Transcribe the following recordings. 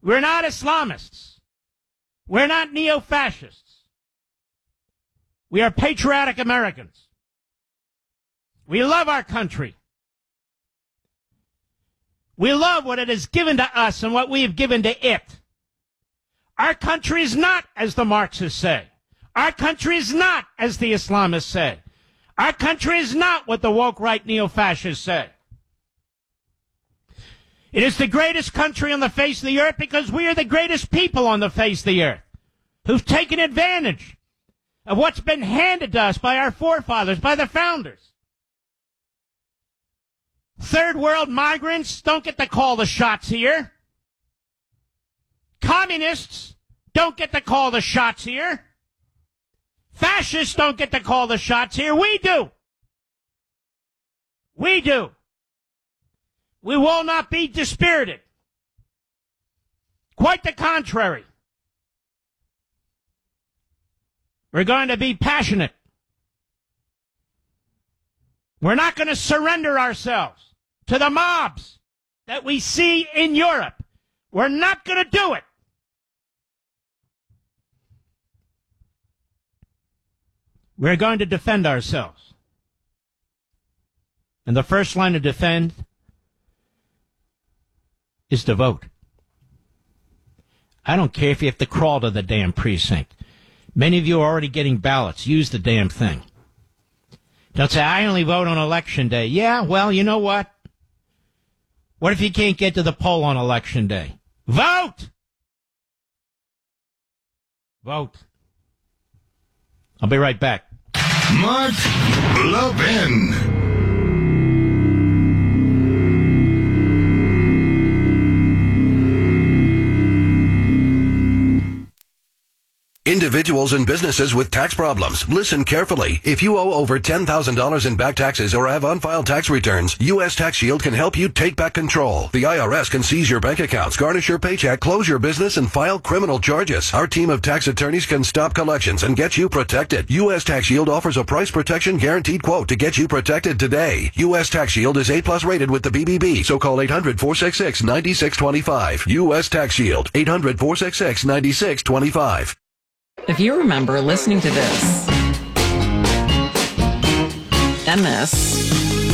We're not Islamists. We're not neo-fascists. We are patriotic Americans. We love our country. We love what it has given to us and what we have given to it. Our country is not as the Marxists say. Our country is not as the Islamists say. Our country is not what the woke right neo-fascists say. It is the greatest country on the face of the earth because we are the greatest people on the face of the earth who've taken advantage of what's been handed to us by our forefathers, by the founders. Third world migrants don't get to call the shots here. Communists don't get to call the shots here. Fascists don't get to call the shots here. We do. We do. We will not be dispirited. Quite the contrary. We're going to be passionate. We're not going to surrender ourselves to the mobs that we see in Europe. We're not going to do it. We're going to defend ourselves. And the first line to defend is to vote. I don't care if you have to crawl to the damn precinct. Many of you are already getting ballots. Use the damn thing. Don't say, I only vote on election day. Yeah, well, you know what? What if you can't get to the poll on election day? Vote! Vote. I'll be right back. Mark Levin. Individuals and businesses with tax problems. Listen carefully. If you owe over $10,000 in back taxes or have unfiled tax returns, U.S. Tax Shield can help you take back control. The IRS can seize your bank accounts, garnish your paycheck, close your business, and file criminal charges. Our team of tax attorneys can stop collections and get you protected. U.S. Tax Shield offers a price protection guaranteed quote to get you protected today. U.S. Tax Shield is A+ rated with the BBB, so call 800-466-9625. U.S. Tax Shield, 800-466-9625. If you remember listening to this, and this,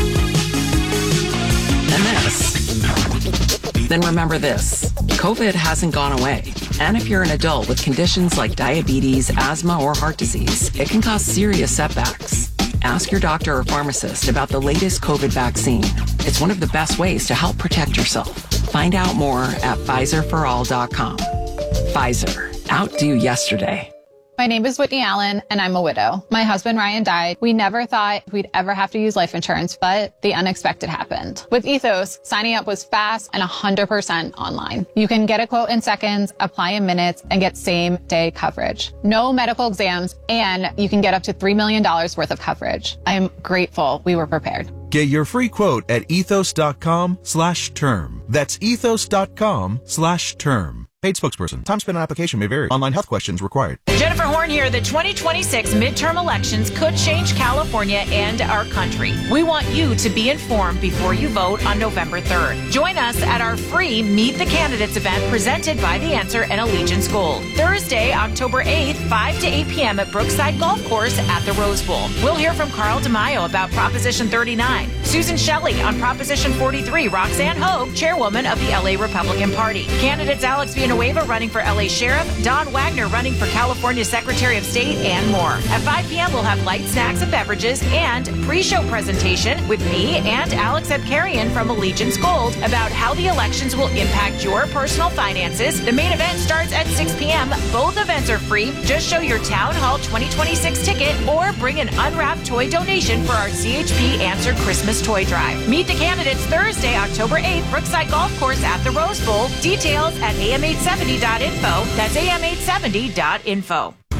and this, then remember this. COVID hasn't gone away. And if you're an adult with conditions like diabetes, asthma, or heart disease, it can cause serious setbacks. Ask your doctor or pharmacist about the latest COVID vaccine. It's one of the best ways to help protect yourself. Find out more at PfizerForAll.com. Pfizer. Outdo yesterday. My name is Whitney Allen, and I'm a widow. My husband, Ryan, died. We never thought we'd ever have to use life insurance, but the unexpected happened. With Ethos, signing up was fast and 100% online. You can get a quote in seconds, apply in minutes, and get same-day coverage. No medical exams, and you can get up to $3 million worth of coverage. I am grateful we were prepared. Get your free quote at ethos.com/term. That's ethos.com/term. Paid spokesperson. Time spent on application may vary. Online health questions required. Jennifer Horn here. The 2026 midterm elections could change California and our country. We want you to be informed before you vote on November 3rd. Join us at our free Meet the Candidates event presented by The Answer and Allegiance Gold. Thursday, October 8th, 5 to 8 p.m. at Brookside Golf Course at the Rose Bowl. We'll hear from Carl DeMaio about Proposition 39, Susan Shelley on Proposition 43, Roxanne Hogue, chairwoman of the LA Republican Party. Candidates Alex Villanueva running for LA Sheriff, Don Wagner running for California Secretary of State, and more. At 5 p.m., we'll have light snacks and beverages and pre-show presentation with me and Alex Abkarian from Allegiance Gold about how the elections will impact your personal finances. The main event starts at 6 p.m. Both events are free. Just show your Town Hall 2026 ticket or bring an unwrapped toy donation for our CHP Answer Christmas Toy Drive. Meet the candidates Thursday, October 8th, Brookside Golf Course at the Rose Bowl. Details at am870.info. That's am870.info.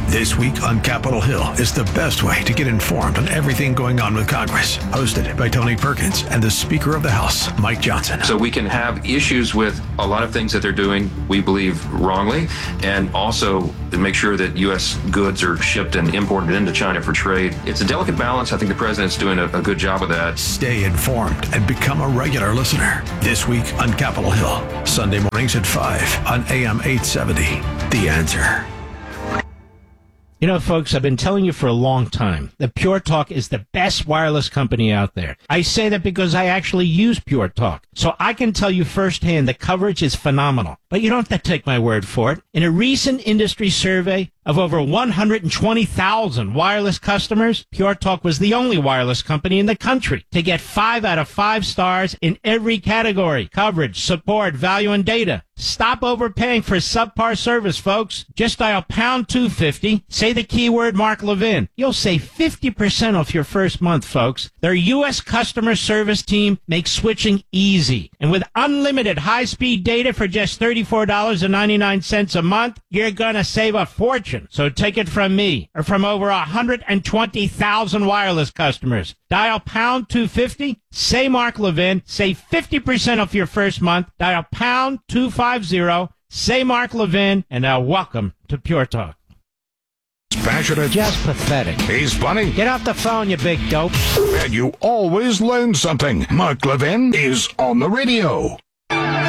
This Week on Capitol Hill is the best way to get informed on everything going on with Congress. Hosted by Tony Perkins and the Speaker of the House, Mike Johnson. So we can have issues with a lot of things that they're doing, we believe, wrongly, and also make sure that U.S. goods are shipped and imported into China for trade. It's a delicate balance. I think the president's doing a good job of that. Stay informed and become a regular listener. This Week on Capitol Hill, Sunday mornings at 5 on AM 870. The Answer. You know, folks, I've been telling you for a long time that Pure Talk is the best wireless company out there. I say that because I actually use Pure Talk. So I can tell you firsthand the coverage is phenomenal. But you don't have to take my word for it. In a recent industry survey of over 120,000 wireless customers, Pure Talk was the only wireless company in the country to get 5 out of 5 stars in every category: coverage, support, value, and data. Stop overpaying for subpar service, folks. Just dial pound 250, say the keyword Mark Levin. You'll save 50% off your first month, folks. Their U.S. customer service team makes switching easy. And with unlimited high-speed data for just $34.99 a month, you're going to save a fortune. So take it from me, or from over 120,000 wireless customers. Dial pound 250, say Mark Levin, save 50% off your first month. Dial pound 250, say Mark Levin, and now welcome to Pure Talk. Passionate. Just pathetic. He's funny. Get off the phone, you big dope. And you always learn something. Mark Levin is on the radio.